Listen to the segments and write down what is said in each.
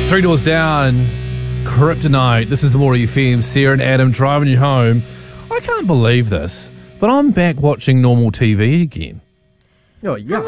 Three Doors Down, Kryptonite. This is More FM. Sarah and Adam driving you home. I can't believe this, but I'm back watching normal TV again. Oh, yeah.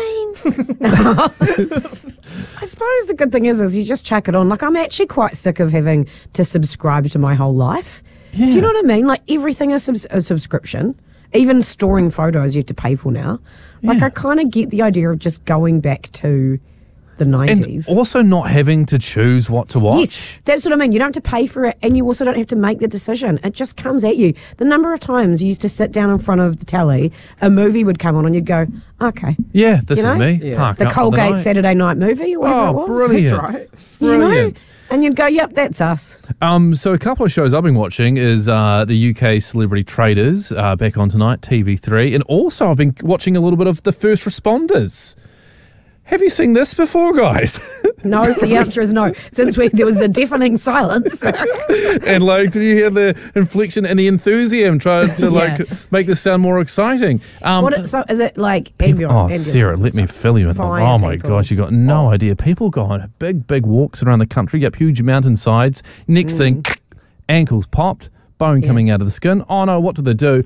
I suppose the good thing is you just chuck it on. Like, I'm actually quite sick of having to subscribe to my whole life. Yeah. Do you know what I mean? Like, everything is a subscription. Even storing photos you have to pay for now. Like, Yeah. I kind of get the idea of just going back to the 90s. And also not having to choose what to watch. Yes, that's what I mean. You don't have to pay for it, and you also don't have to make the decision. It just comes at you. The number of times you used to sit down in front of the telly, a movie would come on, and you'd go, okay. Yeah, this You is know? me. Yeah. Park The up for Colgate night. Saturday night movie or whatever it was. Brilliant. That's right. Brilliant. You know? And you'd go, yep, that's us. So a couple of shows I've been watching is the UK Celebrity Traders, back on tonight, TV3. And also I've been watching a little bit of The First Responders. Have you seen this before, guys? No, the answer is no. Since there was a deafening silence. And like, did you hear the inflection and the enthusiasm trying to Yeah. make this sound more exciting? So is it like ambulance? Sarah, let me fill you in. Fire Oh my people. gosh, you got no idea. People go on big walks around the country, up huge mountainsides. Next thing, ankles popped, bone coming out of the skin. Oh no, what do they do?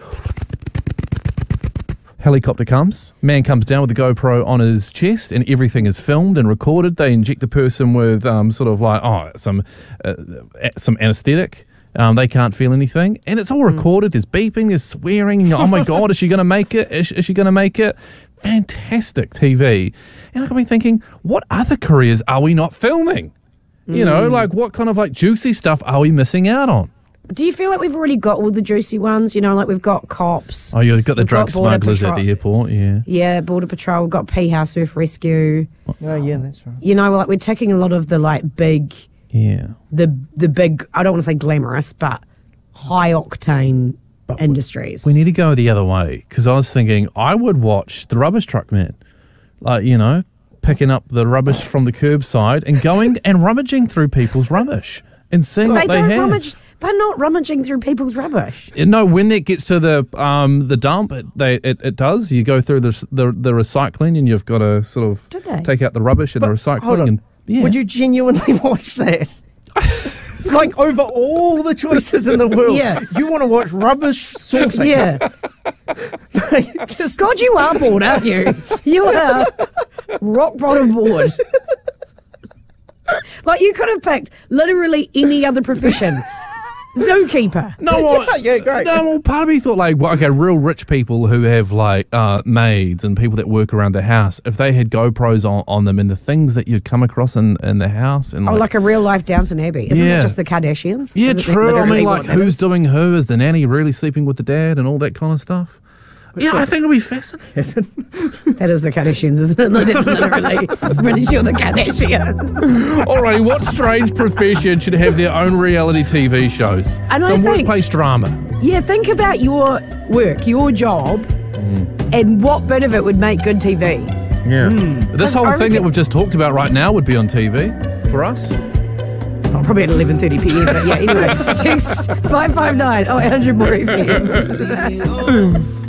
Helicopter comes, man comes down with the GoPro on his chest, and everything is filmed and recorded. They inject the person with some anesthetic. They can't feel anything, and it's all recorded. There's beeping, there's swearing. And oh my God, is she going to make it? Is she going to make it? Fantastic TV. And I got me thinking, what other careers are we not filming? You know, like what kind of like juicy stuff are we missing out on? Do you feel like we've already got all the juicy ones? You know, like we've got cops. Oh, you've got the We've drug got Border smugglers at Patrol. the airport, yeah. Yeah, Border Patrol. We've got Piha Surf Rescue. Oh, yeah, that's right. You know, like we're taking a lot of the like big, Yeah. the big, I don't want to say glamorous, but high octane industries. We need to go the other way, because I was thinking I would watch The Rubbish Truck Man. Like, you know, picking up the rubbish from the curbside and going and rummaging through people's rubbish and seeing They what they don't have. rummage. They're not rummaging through people's rubbish. No, when it gets to the dump, it does. You go through the recycling, and you've got to sort of Do they? take out the rubbish and the Hold recycling. on. And yeah. Would you genuinely watch that? Like, over all the choices in the world, Yeah. you want to watch rubbish sorting. Yeah. Just God, you are bored, aren't you? You are rock bottom bored. Like, you could have picked literally any other profession. Zookeeper. No, what? Yeah, great. No, well, part of me thought like, well, okay, real rich people who have like maids and people that work around the house, if they had GoPros on them and the things that you'd come across in the house, and Oh, like a real life Downton Abbey. Isn't Yeah. it just the Kardashians? yeah, Isn't it true. I literally mean, what like that who's is? doing who? Is the nanny really sleeping with the dad and all that kind of stuff? Yeah, I think it'll be fascinating. That is the Kardashians, isn't it? Like, that's literally, I'm pretty sure the Kardashians. Alrighty, what strange profession should have their own reality TV shows? And I Some think- workplace drama. Yeah, think about your work, your job, and what bit of it would make good TV. Yeah. This whole I thing reckon- that we've just talked about right now would be on TV for us. Oh, probably at 11:30 p.m. But yeah, anyway, text 559 0800 more FM.